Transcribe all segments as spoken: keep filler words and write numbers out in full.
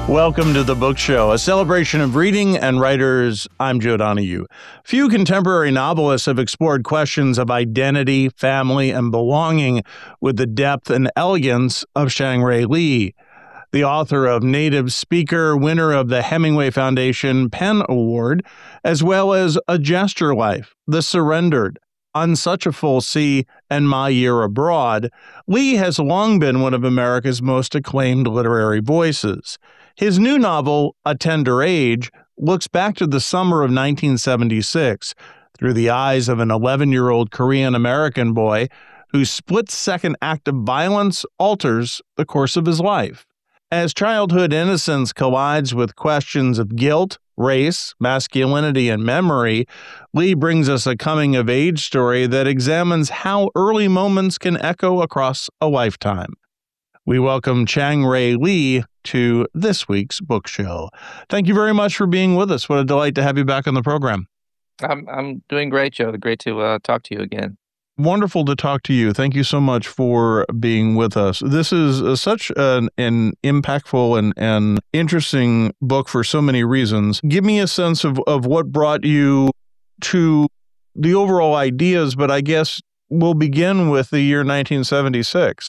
Welcome to The Book Show, a celebration of reading and writers. I'm Joe Donahue. Few contemporary novelists have explored questions of identity, family, and belonging with the depth and elegance of Shang-Rae Lee, the author of Native Speaker, winner of the Hemingway Foundation Pen Award, as well as A Gesture Life, The Surrendered, On Such a Full Sea, and My Year Abroad. Lee has long been one of America's most acclaimed literary voices. His new novel, A Tender Age, looks back to the summer of nineteen seventy-six through the eyes of an eleven-year-old Korean-American boy whose split-second act of violence alters the course of his life. As childhood innocence collides with questions of guilt, race, masculinity, and memory, Lee brings us a coming-of-age story that examines how early moments can echo across a lifetime. We welcome Shang-Rae Lee to this week's book show. Thank you very much for being with us. What a delight to have you back on the program. I'm I'm doing great, Joe. Great to uh, talk to you again. Wonderful to talk to you. Thank you so much for being with us. This is uh, such an, an impactful and, and interesting book for so many reasons. Give me a sense of, of what brought you to the overall ideas, but I guess we'll begin with the year nineteen seventy-six.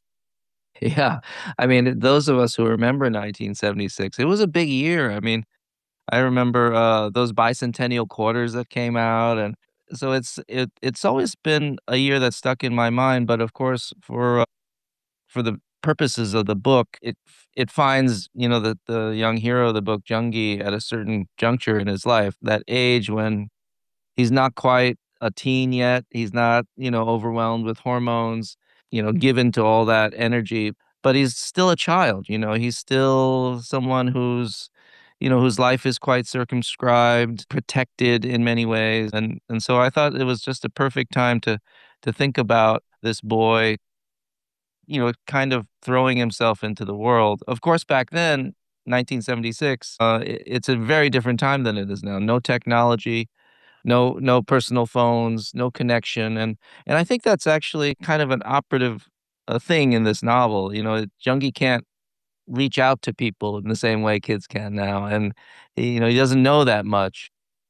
Yeah, I mean, those of us who remember nineteen seventy-six, it was a big year. I mean, I remember uh, those bicentennial quarters that came out, and so it's it it's always been a year that stuck in my mind. But of course, for uh, for the purposes of the book, it it finds you know the the young hero of the book, Jungi, at a certain juncture in his life, that age when he's not quite a teen yet, he's not you know overwhelmed with hormones, you know, given to all that energy, but he's still a child, you know, he's still someone who's, you know, whose life is quite circumscribed, protected in many ways. And and so I thought it was just a perfect time to to think about this boy, you know, kind of throwing himself into the world. Of course, back then, nineteen seventy-six, uh, it, it's a very different time than it is now. No technology, no no personal phones, no connection, and and I think that's actually kind of an operative uh, thing in this novel. You know, Jungi can't reach out to people in the same way kids can now, and he, you know he doesn't know that much.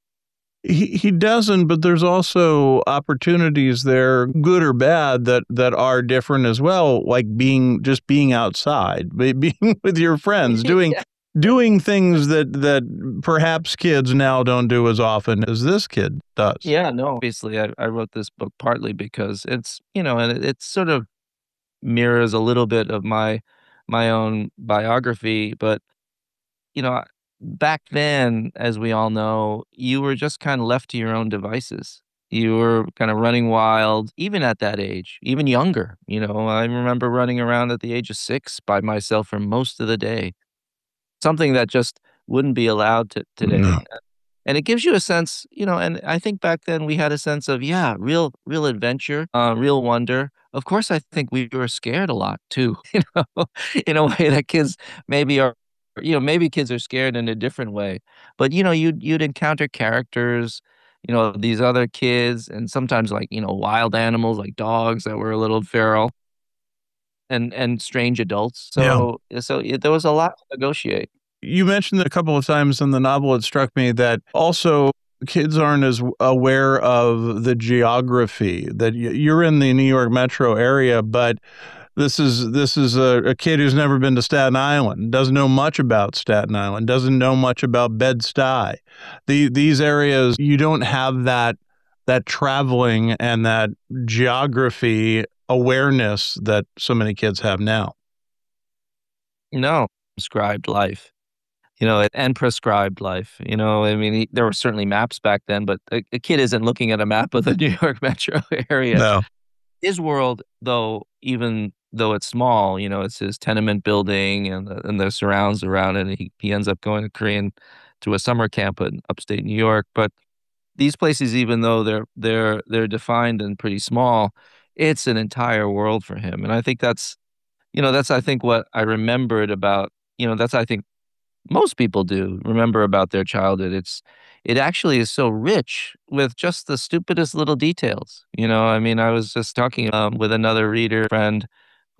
He he doesn't, but there's also opportunities there, good or bad, that that are different as well, like being just being outside, be- being with your friends, doing Yeah. doing things that that perhaps kids now don't do as often as this kid does. Yeah, no, obviously, I, I wrote this book partly because it's you know, and it, it sort of mirrors a little bit of my my own biography, but you know, back then, as we all know, you were just kind of left to your own devices. You were kind of running wild, even at that age, even younger. You know, I remember running around at the age of six by myself for most of the day, something that just wouldn't be allowed to today. No. And it gives you a sense, you know, and I think back then we had a sense of, yeah, real, real adventure, uh, real wonder. Of course, I think we were scared a lot too, you know, in a way that kids maybe are, you know, maybe kids are scared in a different way. But, you know, you'd, you'd encounter characters, you know, these other kids, and sometimes like, you know, wild animals like dogs that were a little feral, and, and strange adults. Yeah. So, so it, there was a lot to negotiate. You mentioned a couple of times in the novel, it struck me that also kids aren't as aware of the geography, that y- you're in the New York metro area, but this is this is a, a kid who's never been to Staten Island, doesn't know much about Staten Island, doesn't know much about Bed-Stuy. The, these areas, you don't have that that traveling and that geography awareness that so many kids have now. No, prescribed life. You know, and prescribed life. You know, I mean, he, there were certainly maps back then, but a, a kid isn't looking at a map of the New York metro area. No. His world, though, even though it's small, you know, it's his tenement building and the, and the surrounds around it. And he, he ends up going to Korean to a summer camp in upstate New York. But these places, even though they're they're they're defined and pretty small, it's an entire world for him. And I think that's, you know, that's I think what I remembered about, you know, that's I think most people do remember about their childhood. It's it actually is so rich with just the stupidest little details. You know, I mean, I was just talking um, with another reader friend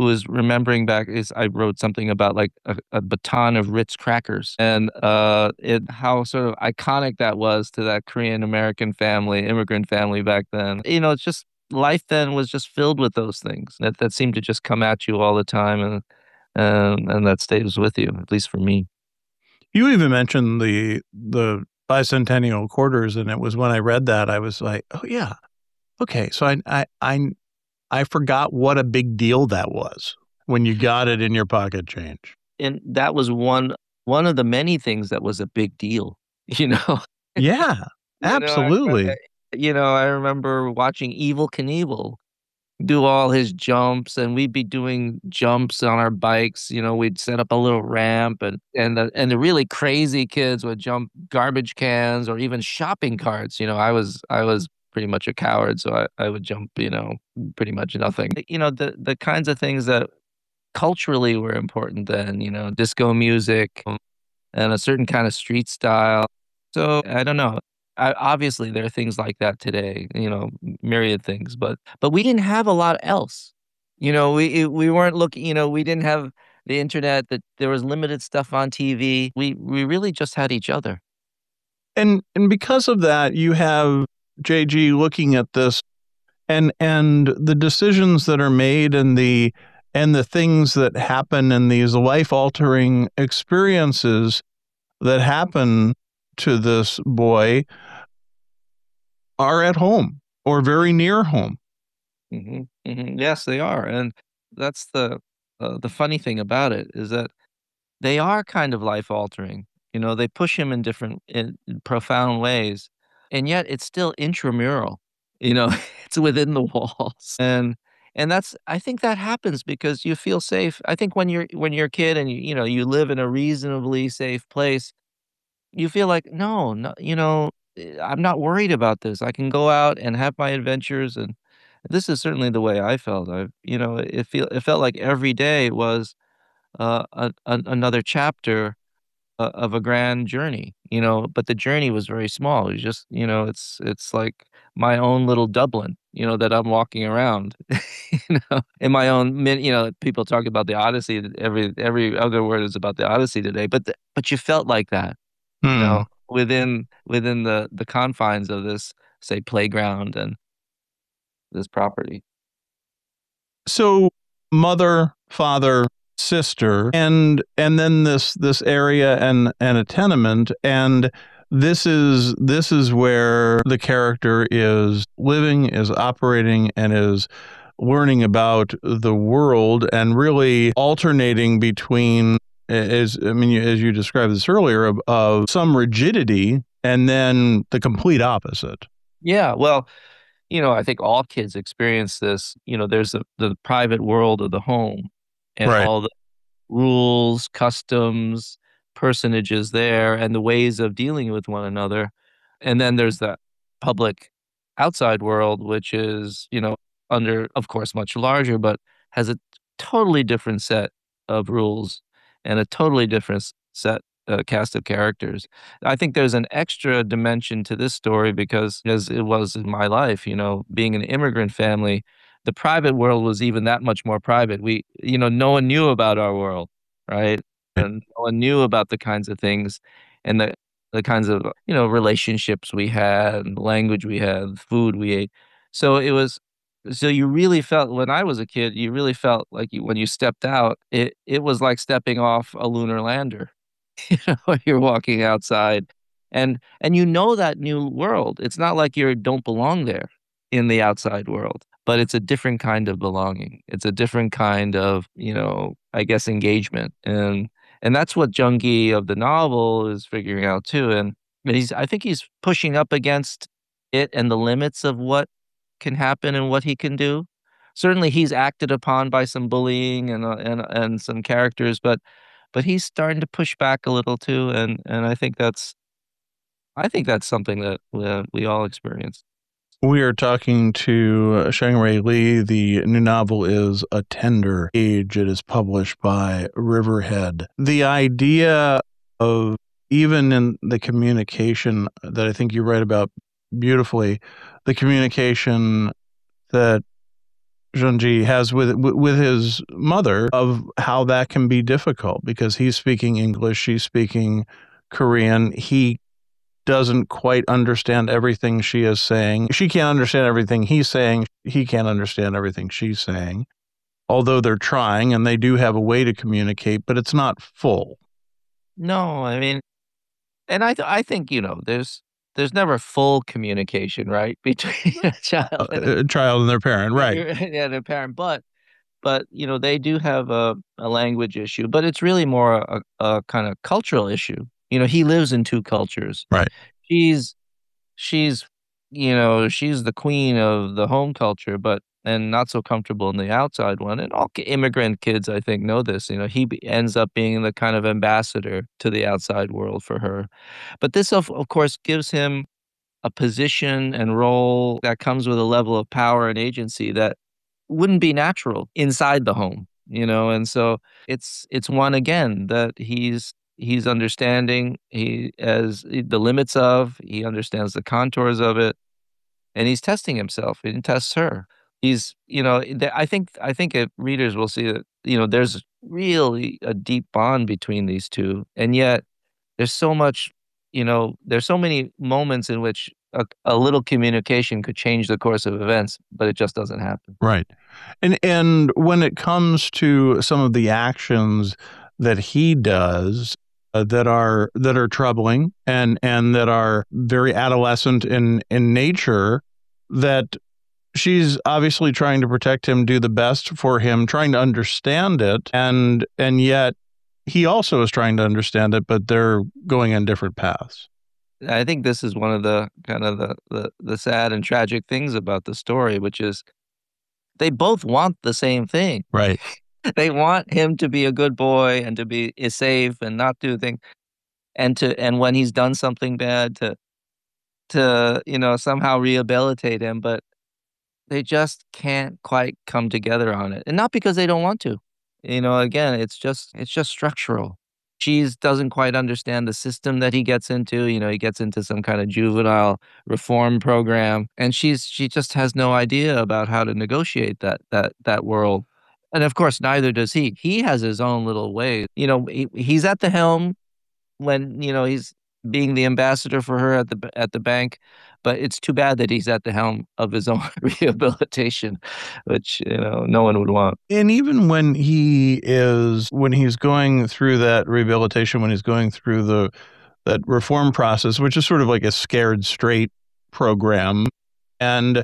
who was remembering back is I wrote something about like a, a baton of Ritz crackers and uh it how sort of iconic that was to that Korean American family, immigrant family back then. You know, it's just life then was just filled with those things that that seemed to just come at you all the time, and and and that stays with you, at least for me. You even mentioned the the bicentennial quarters, and it was when I read that I was like, "Oh yeah, okay." So I I I I forgot what a big deal that was when you got it in your pocket change. And that was one one of the many things that was a big deal, you know? Yeah, You know, I absolutely. you know, I remember watching Evel Knievel do all his jumps, and we'd be doing jumps on our bikes. You know, we'd set up a little ramp, and and the and the really crazy kids would jump garbage cans or even shopping carts. You know, I was I was pretty much a coward, so I, I would jump, you know, pretty much nothing. You know, the the kinds of things that culturally were important then, you know, disco music and a certain kind of street style. So I don't know. I, obviously, there are things like that today, you know, myriad things, but but we didn't have a lot else. You know, we it- we weren't looking. You know, we didn't have the internet. That there was limited stuff on T V. We we really just had each other. And and because of that, you have J G looking at this and and the decisions that are made and the and the things that happen and these life-altering experiences that happen to this boy are at home or very near home. Hmm hmm Yes, they are, and that's the uh, the funny thing about it is that they are kind of life altering. You know, they push him in different in in profound ways, and yet it's still intramural. You know, it's within the walls. And and that's I think that happens because you feel safe. I think when you're when you're a kid and you you know, you live in a reasonably safe place, you feel like, "No, no, you know, eh, I'm not worried about this. I can go out and have my adventures." And this is certainly the way I felt. I you know, it feel it felt like every day was uh, a, an another chapter uh, of a grand journey, you know, but the journey was very small. It was just, you know, it's it's like my own little Dublin, you know, that I'm walking around, you know, in my own, min- you know, people talk about the Odyssey. that Every every other word is about the Odyssey today, but the, but you felt like that, you Hmm. know, within within the the confines of this, say, playground and this property. So mother, father, sister, and and then this this area and and a tenement, and this is this is where the character is living, is operating, and is learning about the world and really alternating between as I mean as you described this earlier of, of some rigidity and then the complete opposite. Yeah, well, you know, I think all kids experience this. You know, there's the, the private world of the home and Right. all the rules, customs, personages there, and the ways of dealing with one another. And then there's the public outside world, which is, you know, under, of course, much larger, but has a totally different set of rules and a totally different s- set uh, cast of characters. I think there's an extra dimension to this story because, as it was in my life, you know, being an immigrant family, the private world was even that much more private. We, you know, no one knew about our world, right? And no one knew about the kinds of things and the the kinds of, you know, relationships we had, and the language we had, the food we ate. So it was so you really felt when I was a kid, you really felt like you, when you stepped out, it it was like stepping off a lunar lander. You know, you're walking outside and and you know that new world. It's not like you don't belong there in the outside world, but it's a different kind of belonging. It's a different kind of, you know, I guess engagement. And and that's what Jungi of the novel is figuring out too. And he's I think he's pushing up against it and the limits of what can happen and what he can do. Certainly he's acted upon by some bullying and uh, and and some characters, but but he's starting to push back a little too, and and I think that's I think that's something that uh, we all experience. We are talking to Sheng-Rai Lee. The new novel is A Tender Age. It is published by Riverhead. The idea of even in the communication that I think you write about beautifully, the communication that Junji has with with his mother, of how that can be difficult because he's speaking English, she's speaking Korean. He doesn't quite understand everything she is saying. She can't understand everything he's saying. He can't understand everything she's saying. Although they're trying and they do have a way to communicate, but it's not full. No, I mean, and I th I think, you know, there's there's never full communication, right, between a child and a A, a child and their parent, right? yeah, their parent, but but, you know, they do have a a language issue, but it's really more a a kinda cultural issue. You know, he lives in two cultures. Right. She's she's, you know, she's the queen of the home culture, but and not so comfortable in the outside one, and all ki immigrant kids, I think, know this, you know, he be ends up being the kind of ambassador to the outside world for her. But this, of of course, gives him a position and role that comes with a level of power and agency that wouldn't be natural inside the home, you know, and so it's it's one again that he's he's understanding, he as the limits of, he understands the contours of it, and he's testing himself and tests her. He's, you know, the I think I think if readers will see that, you know, there's really a deep bond between these two, and yet there's so much, you know, there's so many moments in which a a little communication could change the course of events, but it just doesn't happen. Right. And and when it comes to some of the actions that he does, uh, that are that are troubling and and that are very adolescent in in nature, that she's obviously trying to protect him, do the best for him, trying to understand it, and and yet he also is trying to understand it, but they're going on different paths. I think this is one of the kind of the the the sad and tragic things about the story, which is they both want the same thing. Right. They want him to be a good boy and to be is safe and not do things and to and when he's done something bad to to, you know, somehow rehabilitate him, but they just can't quite come together on it, and not because they don't want to. You know, again, it's just it's just structural. She's doesn't quite understand the system that he gets into, you know, he gets into some kind of juvenile reform program, and she's she just has no idea about how to negotiate that that that world. And of course, neither does he. He has his own little way. You know, he, he's at the helm when, you know, he's being the ambassador for her at the b at the bank, but it's too bad that he's at the helm of his own rehabilitation, which, you know, no one would want. And even when he is when he's going through that rehabilitation, when he's going through the that reform process, which is sort of like a scared straight program, and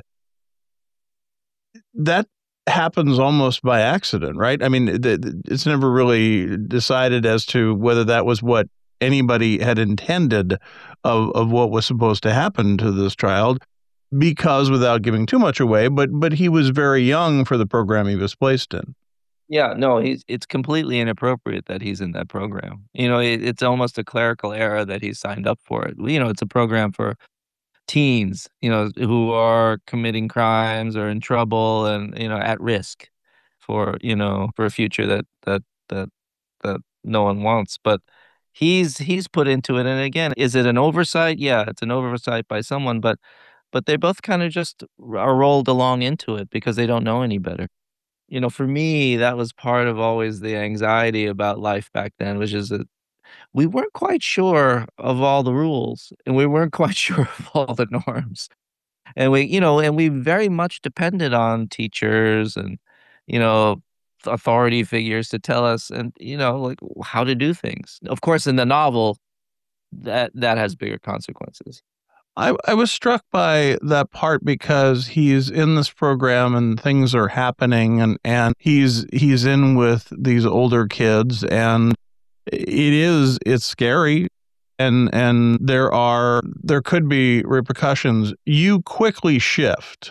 that happens almost by accident, right? I mean, the, the, it's never really decided as to whether that was what anybody had intended of of what was supposed to happen to this child, because without giving too much away, but but he was very young for the program he was placed in. Yeah, no, he's it's completely inappropriate that he's in that program. You know, it, it's almost a clerical error that he signed up for it. You know, it's a program for teens, you know, who are committing crimes or in trouble and, you know, at risk for, you know, for a future that that that that no one wants. But he's he's put into it. And again, is it an oversight? Yeah, it's an oversight by someone, but but they both kind of just are rolled along into it because they don't know any better. You know, for me, that was part of always the anxiety about life back then, which is that we weren't quite sure of all the rules and we weren't quite sure of all the norms. And we, you know, and we very much depended on teachers and, you know, authority figures to tell us and, you know, like how to do things. Of course, in the novel, that that has bigger consequences. I, I was struck by that part because he's in this program and things are happening, and, and he's he's in with these older kids, and it is it's scary, and and there are there could be repercussions. You quickly shift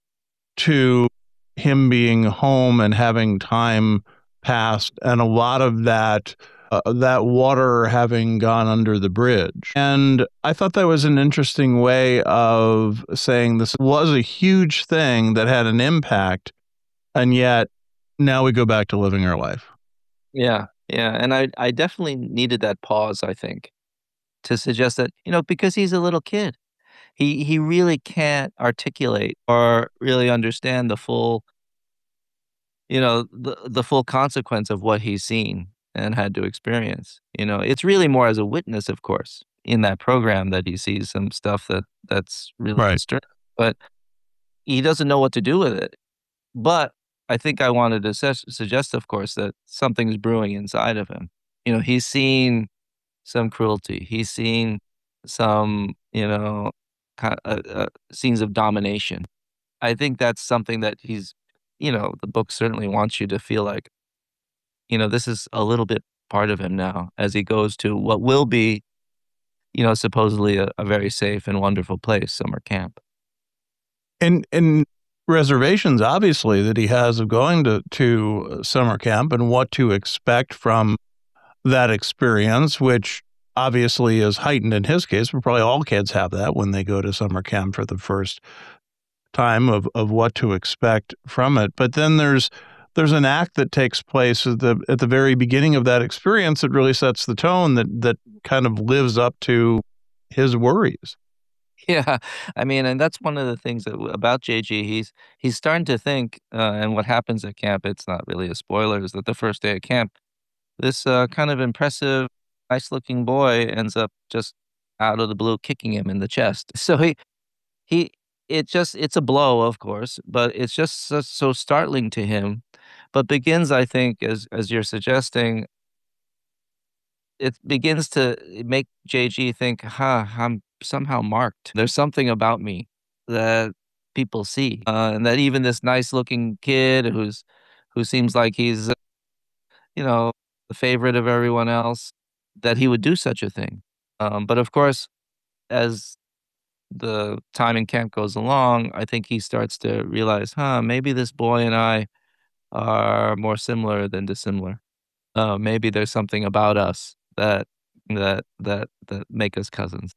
to him being home and having time passed, and a lot of that uh, that water having gone under the bridge. And I thought that was an interesting way of saying this was a huge thing that had an impact, and yet now we go back to living our life. Yeah, yeah, and I I definitely needed that pause, I think, to suggest that, you know, because he's a little kid. He he really can't articulate or really understand the full you know, the the full consequence of what he's seen and had to experience. You know, it's really more as a witness, of course, in that program that he sees some stuff that that's really Right. disturbing, but he doesn't know what to do with it. But I think I wanted to sus suggest, of course, that something's brewing inside of him. You know, he's seen some cruelty. He's seen some, you know, ki uh, uh, scenes of domination. I think that's something that he's you know, the book certainly wants you to feel like, you know, this is a little bit part of him now as he goes to what will be, you know, supposedly a, a very safe and wonderful place, summer camp. And and reservations, obviously, that he has of going to to summer camp and what to expect from that experience, which obviously is heightened in his case, but probably all kids have that when they go to summer camp for the first time of of what to expect from it. But then there's there's an act that takes place at the at the very beginning of that experience that really sets the tone that that kind of lives up to his worries. Yeah, I mean, and that's one of the things that about J G. He's he's starting to think, uh, and what happens at camp. It's not really a spoiler. Is that the first day at camp, this uh, kind of impressive, nice-looking boy ends up just out of the blue kicking him in the chest. So he he it just it's a blow, of course, but it's just so, so startling to him. But begins, I think, as as you're suggesting, it begins to make J G think, "Huh, I'm somehow marked. There's something about me that people see, uh, and that even this nice-looking kid who's who seems like he's, uh, you know, the favorite of everyone else, that he would do such a thing." Um, but of course, as the time in camp goes along, I think he starts to realize, "Huh, maybe this boy and I are more similar than dissimilar." Uh, maybe there's something about us that that that that make us cousins.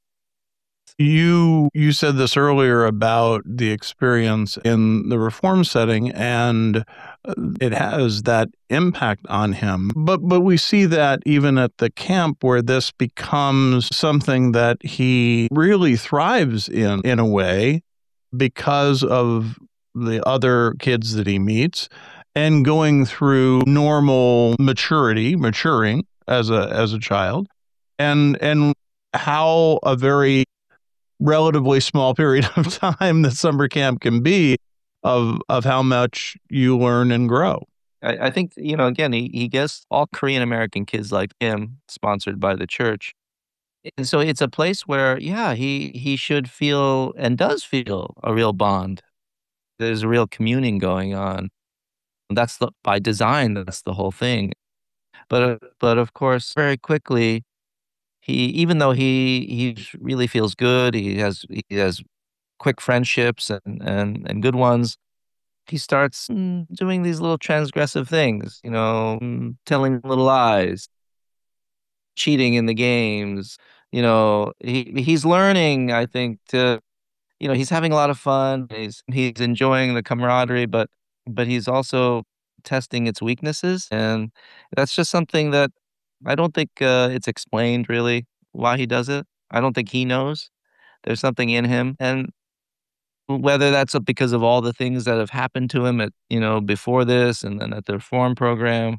You you said this earlier about the experience in the reform setting, and uh, it has that impact on him. But but we see that even at the camp where this becomes something that he really thrives in in a way because of the other kids that he meets and going through normal maturity, maturing as a as a child, and and how a very relatively small period of time that summer camp can be of of how much you learn and grow. I, I think, you know, again, he, he gets all Korean American kids like him, sponsored by the church. And so it's a place where, yeah, he he should feel and does feel a real bond. There's a real communing going on. That's the by design. That's the whole thing. But uh, but of course, very quickly, he even though he he really feels good, he has he has quick friendships and and and good ones. He starts mm, doing these little transgressive things, you know, mm, telling little lies, cheating in the games. You know, he he's learning, I think, to you know, he's having a lot of fun. He's he's enjoying the camaraderie, but but he's also testing its weaknesses, and that's just something that I don't think uh, it's explained really why he does it. I don't think he knows. There's something in him, and whether that's because of all the things that have happened to him at you know before this, and then at the reform program,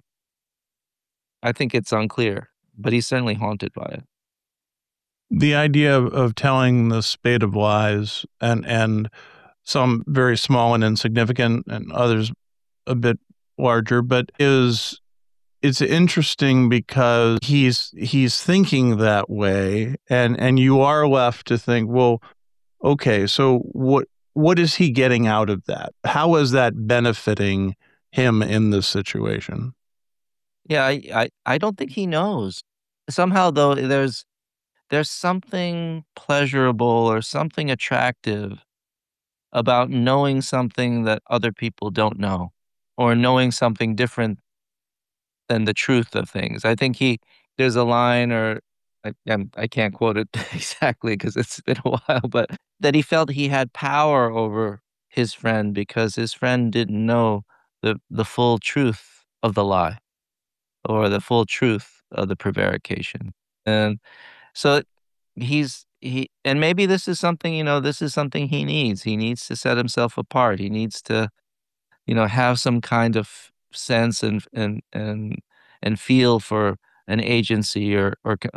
I think it's unclear. But he's certainly haunted by it. The idea of, of telling the spate of lies and and some very small and insignificant and others a bit larger, but is it's interesting because he's he's thinking that way, and and you are left to think, well, okay, so what what is he getting out of that? How is that benefiting him in this situation? Yeah, I, I I don't think he knows. Somehow though, there's there's something pleasurable or something attractive about knowing something that other people don't know, or knowing something different than the truth of things. I think he there's a line, or I I'm I can't quote it exactly because 'cause it's been a while, but that he felt he had power over his friend because his friend didn't know the the full truth of the lie, or the full truth of the prevarication. And so he's he and maybe this is something, you know, this is something he needs. He needs to set himself apart. He needs to, you know, have some kind of sense and and and and feel for an agency or or